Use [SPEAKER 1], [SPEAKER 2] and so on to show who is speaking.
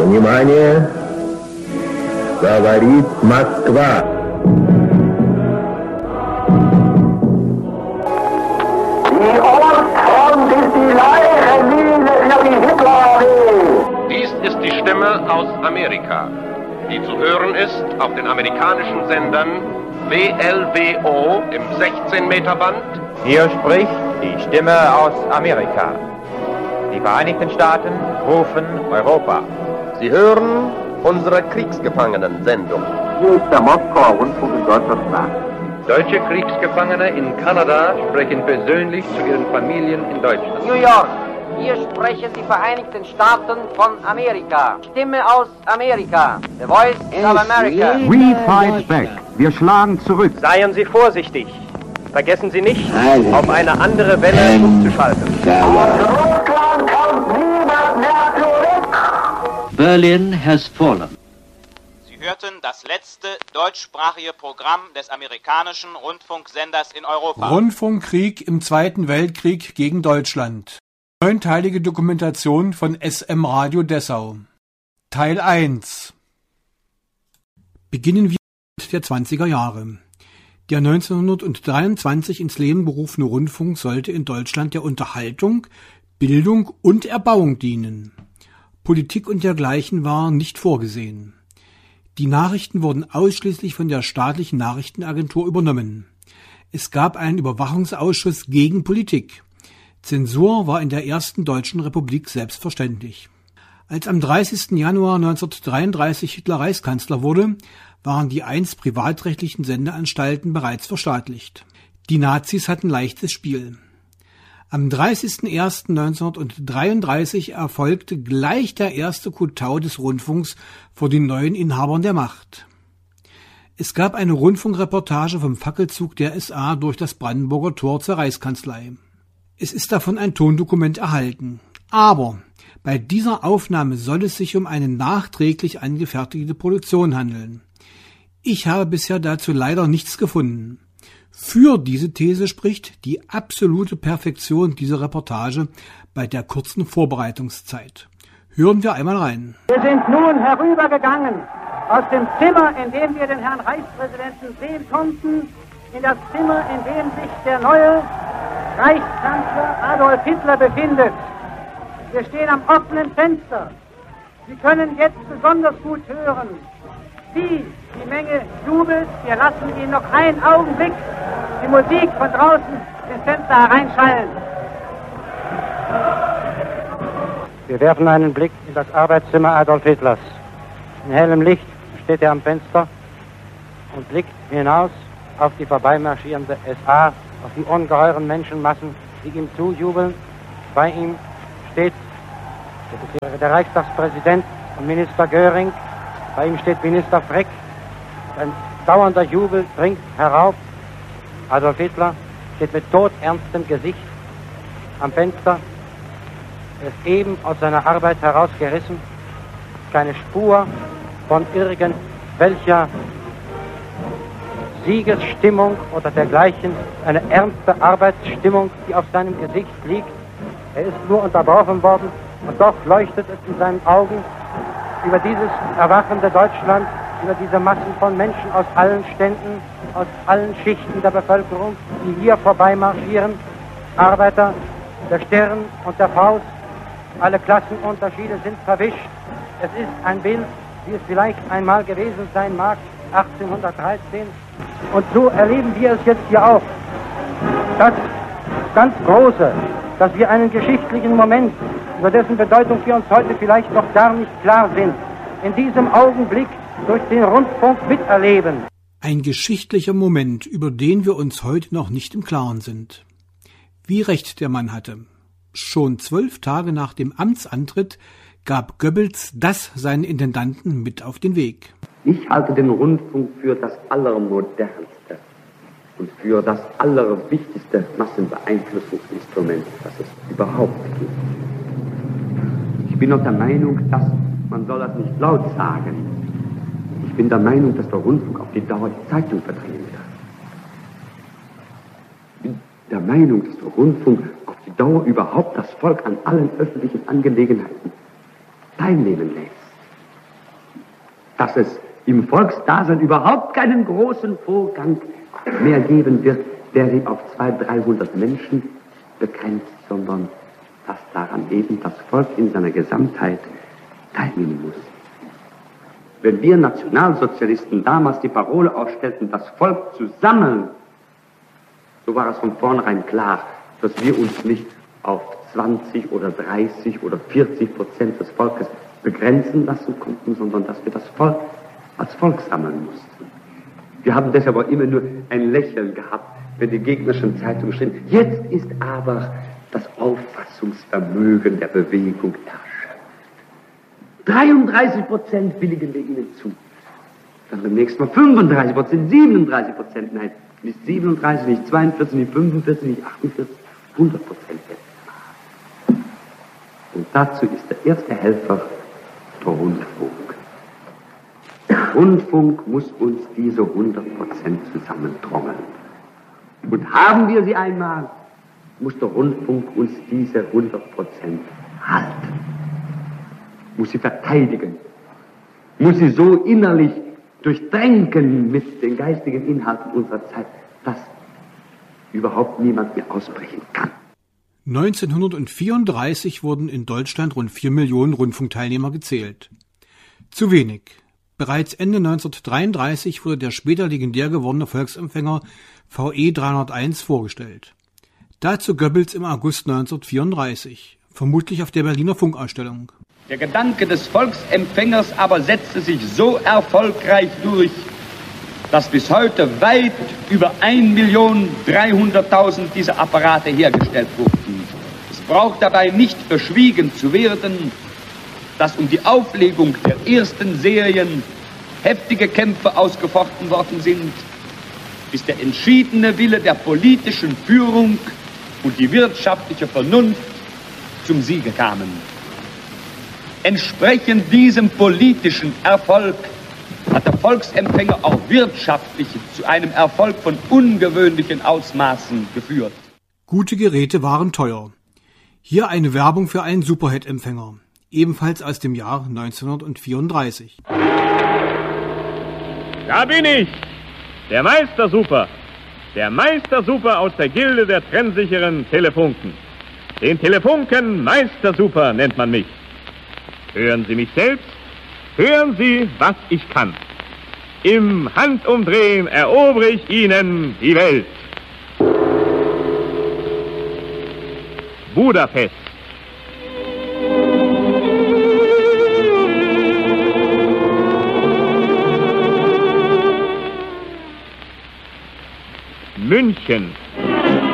[SPEAKER 1] Внимание! Говорит Москва.
[SPEAKER 2] Die Ortsfront ist die Leichenmühle für die Hitlerarmee.
[SPEAKER 3] Dies ist die Stimme aus Amerika, die zu hören ist auf den amerikanischen Sendern WLWO im 16-Meter-Band.
[SPEAKER 4] Hier spricht die Stimme aus Amerika. Die Vereinigten Staaten rufen Europa.
[SPEAKER 3] Sie hören unsere Kriegsgefangenen-Sendung.
[SPEAKER 2] Hier ist der Moskauer Rundfunk in Deutschland nach.
[SPEAKER 5] Deutsche Kriegsgefangene in Kanada sprechen persönlich zu ihren Familien in Deutschland.
[SPEAKER 6] New York, hier sprechen die Vereinigten Staaten von Amerika. Stimme aus Amerika. The Voice of America.
[SPEAKER 7] We fight back. Wir schlagen zurück.
[SPEAKER 4] Seien Sie vorsichtig. Vergessen Sie nicht, auf eine andere Welle umzuschalten.
[SPEAKER 2] Russland kommt niemand mehr zurück.
[SPEAKER 8] Berlin has fallen.
[SPEAKER 9] Sie hörten das letzte deutschsprachige Programm des amerikanischen Rundfunksenders in Europa.
[SPEAKER 10] Rundfunkkrieg im Zweiten Weltkrieg gegen Deutschland. 9-teilige Dokumentation von SM Radio Dessau. Teil 1. Beginnen wir mit der 20er Jahre. Der 1923 ins Leben berufene Rundfunk sollte in Deutschland der Unterhaltung, Bildung und Erbauung dienen. Politik und dergleichen war nicht vorgesehen. Die Nachrichten wurden ausschließlich von der staatlichen Nachrichtenagentur übernommen. Es gab einen Überwachungsausschuss gegen Politik. Zensur war in der ersten Deutschen Republik selbstverständlich. Als am 30. Januar 1933 Hitler Reichskanzler wurde, waren die einst privatrechtlichen Sendeanstalten bereits verstaatlicht. Die Nazis hatten leichtes Spiel. Am 30.01.1933 erfolgte gleich der erste Kotau des Rundfunks vor den neuen Inhabern der Macht. Es gab eine Rundfunkreportage vom Fackelzug der SA durch das Brandenburger Tor zur Reichskanzlei. Es ist davon ein Tondokument erhalten. Aber bei dieser Aufnahme soll es sich um eine nachträglich angefertigte Produktion handeln. Ich habe bisher dazu leider nichts gefunden. Für diese These spricht die absolute Perfektion dieser Reportage bei der kurzen Vorbereitungszeit. Hören wir einmal rein.
[SPEAKER 11] Wir sind nun herübergegangen aus dem Zimmer, in dem wir den Herrn Reichspräsidenten sehen konnten, in das Zimmer, in dem sich der neue Reichskanzler Adolf Hitler befindet. Wir stehen am offenen Fenster. Sie können jetzt besonders gut hören, wie die Menge jubelt. Wir lassen Ihnen noch einen Augenblick die Musik von draußen ins Fenster hereinschallen.
[SPEAKER 12] Wir werfen einen Blick in das Arbeitszimmer Adolf Hitlers. In hellem Licht steht er am Fenster und blickt hinaus auf die vorbeimarschierende SA, auf die ungeheuren Menschenmassen, die ihm zujubeln. Bei ihm steht der Reichstagspräsident und Minister Göring. Bei ihm steht Minister Frick. Ein dauernder Jubel dringt herauf. Adolf Hitler steht mit todernstem Gesicht am Fenster. Er ist eben aus seiner Arbeit herausgerissen. Keine Spur von irgendwelcher Siegesstimmung oder dergleichen. Eine ernste Arbeitsstimmung, die auf seinem Gesicht liegt. Er ist nur unterbrochen worden und doch leuchtet es in seinen Augen über dieses erwachende Deutschland, über diese Massen von Menschen aus allen Ständen, aus allen Schichten der Bevölkerung, die hier vorbeimarschieren. Arbeiter, der Stern und der Faust, alle Klassenunterschiede sind verwischt. Es ist ein Bild, wie es vielleicht einmal gewesen sein mag, 1813. Und so erleben wir es jetzt hier auch. Das ganz Große, dass wir einen geschichtlichen Moment, über dessen Bedeutung wir uns heute vielleicht noch gar nicht klar sind, in diesem Augenblick durch den Rundfunk miterleben.
[SPEAKER 10] Ein geschichtlicher Moment, über den wir uns heute noch nicht im Klaren sind. Wie recht der Mann hatte. Schon 12 Tage nach dem Amtsantritt gab Goebbels das seinen Intendanten mit auf den Weg.
[SPEAKER 13] Ich halte den Rundfunk für das Allermodernste und für das Allerwichtigste Massenbeeinflussungsinstrument, das es überhaupt gibt. Ich bin auch der Meinung, dass man soll das nicht laut sagen. Ich bin der Meinung, dass der Rundfunk auf die Dauer die Zeitung verdrängen wird. Ich bin der Meinung, dass der Rundfunk auf die Dauer überhaupt das Volk an allen öffentlichen Angelegenheiten teilnehmen lässt. dass es im Volksdasein überhaupt keinen großen Vorgang mehr geben wird, der sich auf 200-300 Menschen begrenzt, sondern dass daran eben das Volk in seiner Gesamtheit teilnehmen muss. Wenn wir Nationalsozialisten damals die Parole ausstellten, das Volk zu sammeln, so war es von vornherein klar, dass wir uns nicht auf 20 oder 30 oder 40% des Volkes begrenzen lassen konnten, sondern dass wir das Volk als Volk sammeln mussten. Wir haben deshalb auch immer nur ein Lächeln gehabt, wenn die gegnerischen Zeitungen schrieben, jetzt ist aber das Auffassungsvermögen der Bewegung erschöpft. 33% willigen wir ihnen zu. Dann beim nächsten Mal 35%, 37%, nein, nicht 37, nicht 42, nicht 45, nicht 48, 100% jetzt. Und dazu ist der erste Helfer der Rundfunk. Der Rundfunk muss uns diese 100% zusammentrommeln. Und haben wir sie einmal, muss der Rundfunk uns diese 100% halten. Muss sie verteidigen. Muss sie so innerlich durchtränken mit den geistigen Inhalten unserer Zeit, dass überhaupt niemand mehr ausbrechen kann.
[SPEAKER 10] 1934 wurden in Deutschland rund 4 Millionen Rundfunkteilnehmer gezählt. Zu wenig. Bereits Ende 1933 wurde der später legendär gewordene Volksempfänger VE 301 vorgestellt. Dazu Goebbels im August 1934, vermutlich auf der Berliner Funkausstellung.
[SPEAKER 14] Der Gedanke des Volksempfängers aber setzte sich so erfolgreich durch, dass bis heute weit über 1.300.000 dieser Apparate hergestellt wurden. Es braucht dabei nicht verschwiegen zu werden, dass um die Auflegung der ersten Serien heftige Kämpfe ausgefochten worden sind, bis der entschiedene Wille der politischen Führung und die wirtschaftliche Vernunft zum Siege kamen. Entsprechend diesem politischen Erfolg hat der Volksempfänger auch wirtschaftlich zu einem Erfolg von ungewöhnlichen Ausmaßen geführt.
[SPEAKER 10] Gute Geräte waren teuer. Hier eine Werbung für einen Superhit-Empfänger, ebenfalls aus dem Jahr 1934.
[SPEAKER 15] Da bin ich, der Meister Super. Der Meister Super aus der Gilde der trennsicheren Telefunken. Den Telefunken Meister Super nennt man mich. Hören Sie mich selbst, hören Sie, was ich kann. Im Handumdrehen erobere ich Ihnen die Welt. Budapest. München.